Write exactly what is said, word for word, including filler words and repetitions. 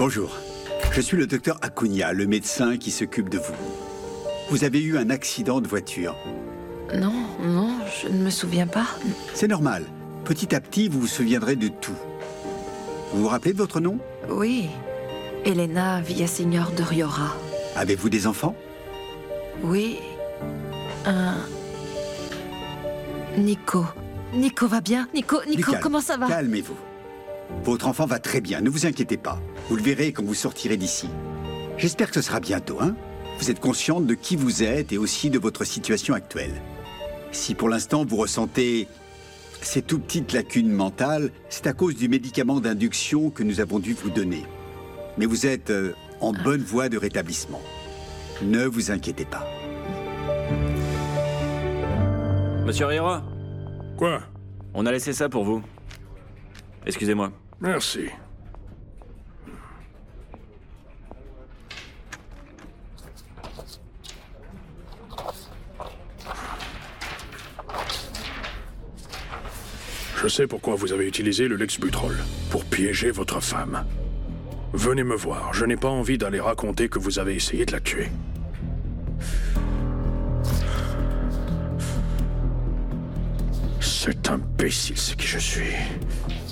Bonjour. Je suis le docteur Acuna, le médecin qui s'occupe de vous. Vous avez eu un accident de voiture. Non, non, je ne me souviens pas. C'est normal. Petit à petit, vous vous souviendrez de tout. Vous vous rappelez de votre nom? Oui, Elena Villaseñor de Riora. Avez-vous des enfants? Oui, un... Nico. Nico va bien? Nico, Nico, calme, comment ça va? Calmez-vous. Votre enfant va très bien, ne vous inquiétez pas. Vous le verrez quand vous sortirez d'ici. J'espère que ce sera bientôt, hein? Vous êtes consciente de qui vous êtes et aussi de votre situation actuelle. Si pour l'instant vous ressentez ces tout petites lacunes mentales, c'est à cause du médicament d'induction que nous avons dû vous donner. Mais vous êtes euh, en bonne voie de rétablissement. Ne vous inquiétez pas. Monsieur Riora, Quoi? on a laissé ça pour vous. Excusez-moi. Merci. Je sais pourquoi vous avez utilisé le Lexbutrol. Pour piéger votre femme. Venez me voir. Je n'ai pas envie d'aller raconter que vous avez essayé de la tuer. C'est imbécile, ce qui je suis.